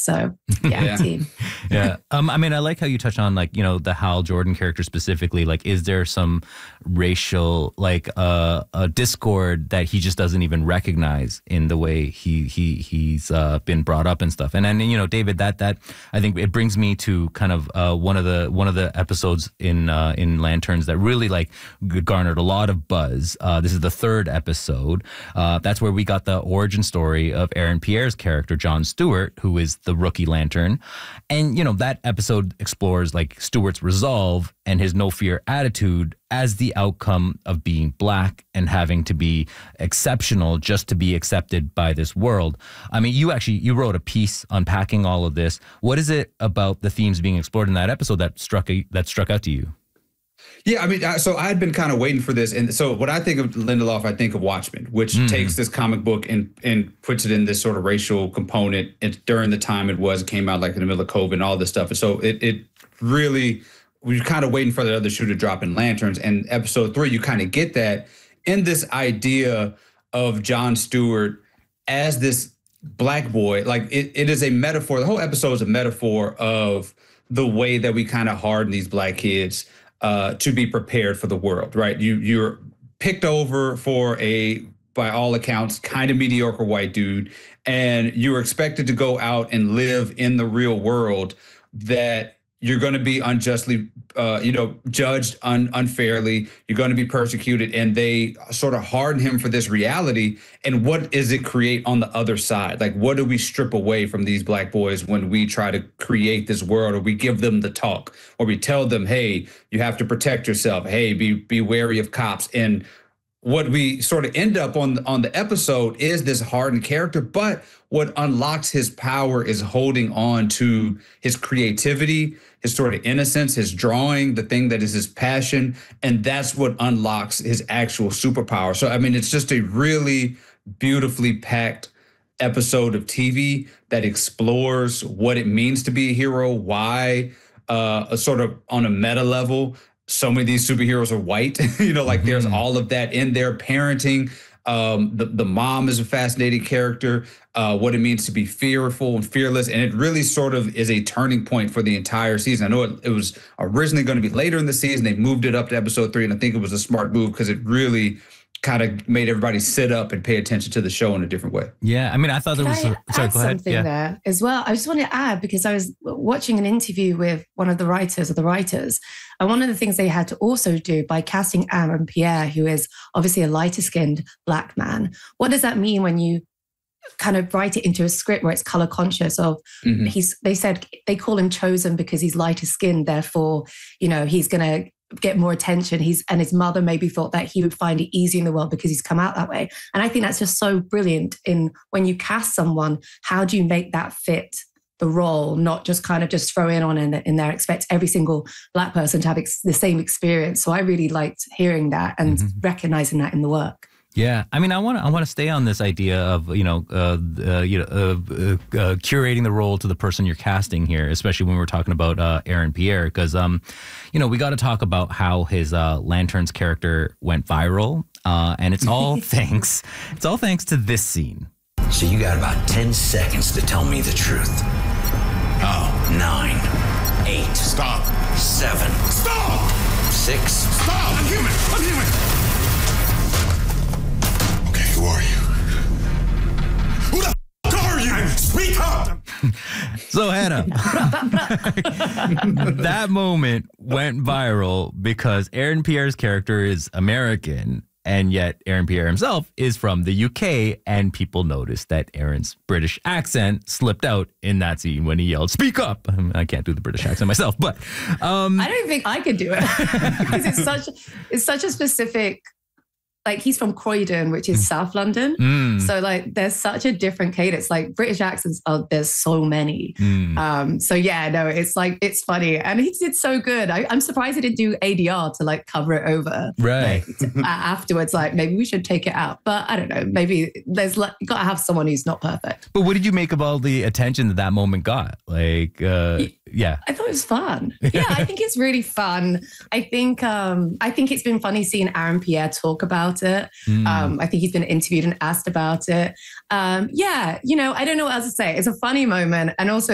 So yeah. Team. Yeah. I mean, I like how you touch on like, the Hal Jordan character specifically. Like, is there some racial, like a discord that he just doesn't even recognize in the way he's been brought up and stuff? And then, David, that I think it brings me to kind of one of the episodes in Lanterns that really like garnered a lot of buzz. This is the third episode. That's where we got the origin story of Aaron Pierre's character, John Stewart, who is the rookie Lantern. And, that episode explores like Stewart's resolve and his no fear attitude as the outcome of being black and having to be exceptional just to be accepted by this world. I mean, you wrote a piece unpacking all of this. What is it about the themes being explored in that episode that struck out to you? Yeah, I mean, so I had been kind of waiting for this. And so when I think of Lindelof, I think of Watchmen, which takes this comic book and puts it in this sort of racial component. And during the time it came out like in the middle of COVID and all this stuff. And so it really, we were kind of waiting for the other shoe to drop in Lanterns. And episode 3, you kind of get that in this idea of John Stewart as this black boy. Like it is a metaphor. The whole episode is a metaphor of the way that we kind of harden these black kids to be prepared for the world, right? You're picked over for by all accounts, kind of mediocre white dude, and you're expected to go out and live in the real world that you're going to be unjustly, judged unfairly. You're going to be persecuted, and they sort of harden him for this reality. And what does it create on the other side? Like, what do we strip away from these black boys when we try to create this world, or we give them the talk, or we tell them, hey, you have to protect yourself. Hey, be wary of cops. And what we sort of end up on the episode is this hardened character, but what unlocks his power is holding on to his creativity, his sort of innocence, his drawing, the thing that is his passion, and that's what unlocks his actual superpower. So, I mean, it's just a really beautifully packed episode of TV that explores what it means to be a hero, why, sort of on a meta level, so many of these superheroes are white, there's all of that in their parenting. The mom is a fascinating character, what it means to be fearful and fearless. And it really sort of is a turning point for the entire season. I know it was originally going to be later in the season. They moved it up to episode 3, and I think it was a smart move because it really kind of made everybody sit up and pay attention to the show in a different way. Yeah, I mean, I thought there was... Sorry, go ahead. Something there as well. I just want to add, because I was watching an interview with one of the writers, and one of the things they had to also do by casting Aaron Pierre, who is obviously a lighter-skinned black man, what does that mean when you kind of write it into a script where it's color conscious of they said they call him chosen because he's lighter skinned, therefore, he's going to get more attention. And his mother maybe thought that he would find it easy in the world because he's come out that way. And I think that's just so brilliant in when you cast someone, how do you make that fit the role, not just kind of just throw in there, expect every single black person to have the same experience. So I really liked hearing that and recognizing that in the work. Yeah, I mean, I want to stay on this idea of curating the role to the person you're casting here, especially when we're talking about Aaron Pierre, because we got to talk about how his Lanterns character went viral, and it's all thanks to this scene. So you got about 10 seconds to tell me the truth. 9, 8. Stop. 7. Stop. 6. Stop. I'm human. Who are you? Who the f*** are you? Speak up! So, Hannah, that moment went viral because Aaron Pierre's character is American, and yet Aaron Pierre himself is from the UK, and people noticed that Aaron's British accent slipped out in that scene when he yelled, "Speak up!" I can't do the British accent myself, but... I don't think I could do it because it's such a specific... Like, he's from Croydon, which is South London. So, like, there's such a different cadence. Like, British accents, there's so many. So, yeah, no, it's like, it's funny. And he did so good. I'm surprised he didn't do ADR to, like, cover it over. Right. Afterwards, like, maybe we should take it out. But I don't know. Maybe you got to have someone who's not perfect. But what did you make of all the attention that moment got? Like, yeah. I thought it was fun. Yeah, I think it's really fun. I think it's been funny seeing Aaron Pierre talk about it. I think he's been interviewed and asked about it. I don't know what else to say. It's a funny moment. And also